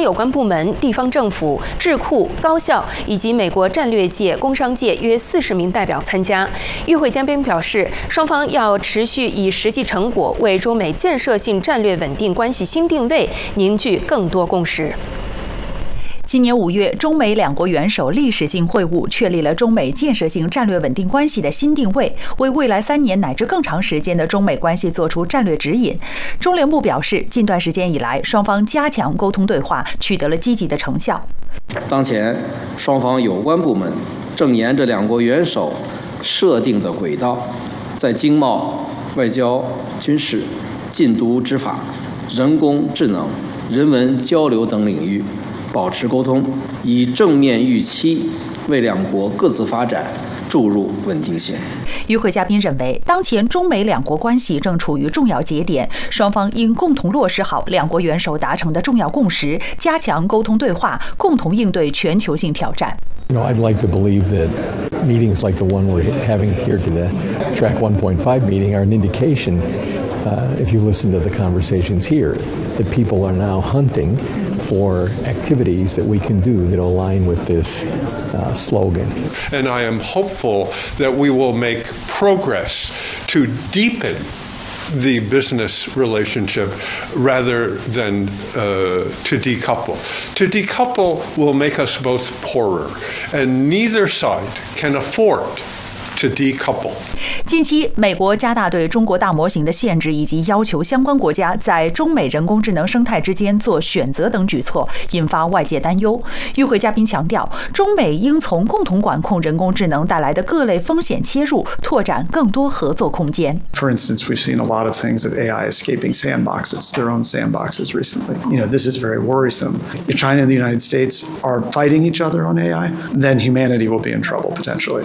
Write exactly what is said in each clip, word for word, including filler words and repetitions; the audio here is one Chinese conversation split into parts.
有关部门、地方政府、智库、高校以及美国战略界、工商界约四十名代表参加。与会嘉宾表示，双方要持续以实际成果为中美建设性战略稳定关系新定位，凝聚更多共识。 今年五月，中美两国元首历史性会晤，确立了中美建设性战略稳定关系的新定位，为未来三年乃至更长时间的中美关系作出战略指引。中联部表示，近段时间以来，双方加强沟通对话，取得了积极的成效。 当前，双方有关部门正沿着两国元首设定的轨道，在经贸、外交、军事、禁毒执法、人工智能、人文交流等领域保持沟通，以正面预期为两国各自发展注入稳定性。 与会嘉宾认为，当前中美两国关系正处于重要节点，双方应共同落实好两国元首达成的重要共识，加强沟通对话，共同应对全球性挑战。 You know, I'd like to believe that meetings like the one we're having here to the Track one point five meeting are an indication, uh, if you listen to the conversations here, that people are now hunting for activities that we can do that align with this uh, slogan. And I am hopeful that we will make progress to deepen the business relationship rather than uh, to decouple. To decouple will make us both poorer, and neither side can afford to decouple. 近期，美国加大对中国大模型的限制，以及要求相关国家在中美人工智能生态之间做选择等举措，引发外界担忧。与会嘉宾强调，中美应从共同管控人工智能带来的各类风险切入，拓展更多合作空间。 For instance, we've seen a lot of things of A I escaping sandboxes, their own sandboxes recently. You know, this is very worrisome. If China and the United States are fighting each other on A I, then humanity will be in trouble potentially.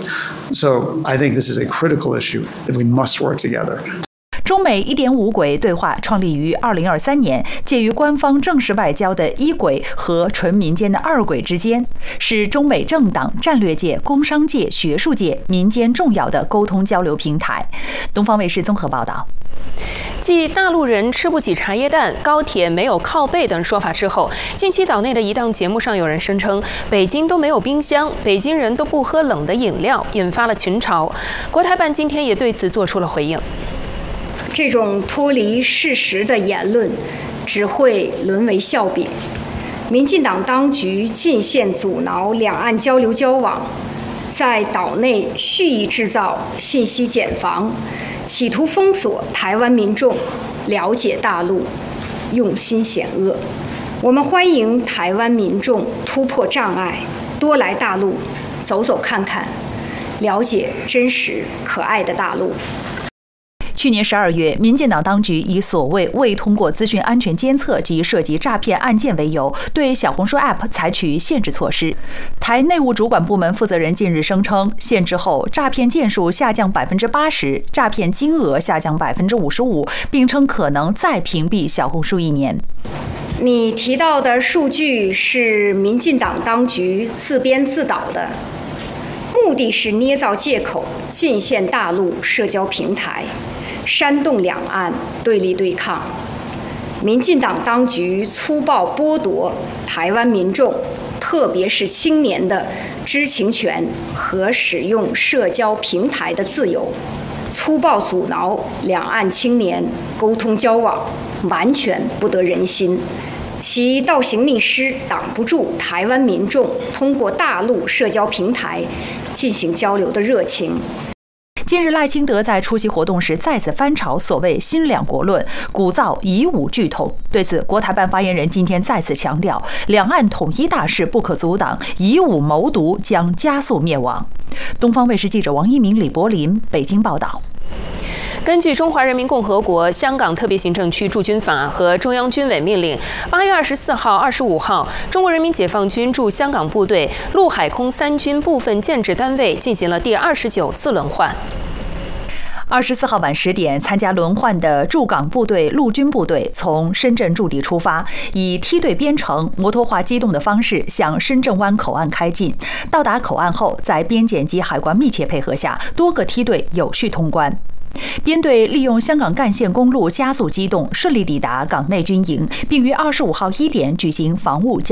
So I think this is a critical issue that we must work together. 中美 一点五 轨对话创立于二零二三年，介于官方正式外交的一轨和纯民间的二轨之间，是中美政党、战略界、工商界、学术界、民间重要的沟通交流平台。东方卫视综合报道。 继大陆人吃不起茶叶蛋、高铁没有靠背等说法之后，近期岛内的一档节目上有人声称北京都没有冰箱，北京人都不喝冷的饮料，引发了群嘲。国台办今天也对此做出了回应。 这种脱离事实的言论只会沦为笑柄。民进党当局尽限阻挠两岸交流交往，在岛内蓄意制造信息茧房，企图封锁台湾民众了解大陆，用心险恶。我们欢迎台湾民众突破障碍，多来大陆走走看看，了解真实可爱的大陆。 去年十二月，民进党当局以所谓未通过资讯安全监测及涉及诈骗案件为由，对小红书 App 采取限制措施。台内务主管部门负责人近日声称，限制后诈骗件数下降百分之八十，诈骗金额下降百分之五十五，并称可能再屏蔽小红书一年。 你提到的数据是民进党当局自编自导的，目的是捏造借口，禁限大陆社交平台，煽动两岸对立对抗。民进党当局粗暴剥夺台湾民众，特别是青年的知情权和使用社交平台的自由，粗暴阻挠两岸青年沟通交往，完全不得人心。其倒行逆施，挡不住台湾民众通过大陆社交平台进行交流的热情。 近日，赖清德在出席活动时再次翻炒所谓“新两国论”，鼓噪以武拒统。对此，国台办发言人今天再次强调，两岸统一大势不可阻挡，以武谋独将加速灭亡。东方卫视记者王一鸣、李柏林北京报道。 根据《中华人民共和国香港特别行政区驻军法》和中央军委命令，八月二十四号、二十五号，中国人民解放军驻香港部队陆海空三军部分建制单位进行了第二十九次轮换。 二十四号晚十点，参加轮换的驻港部队陆军部队从深圳驻地出发，以梯队编成、摩托化机动的方式向深圳湾口岸开进。到达口岸后，在边检及海关密切配合下，多个梯队有序通关。编队利用香港干线公路加速机动，顺利抵达港内军营，并于二十五号一点举行防务交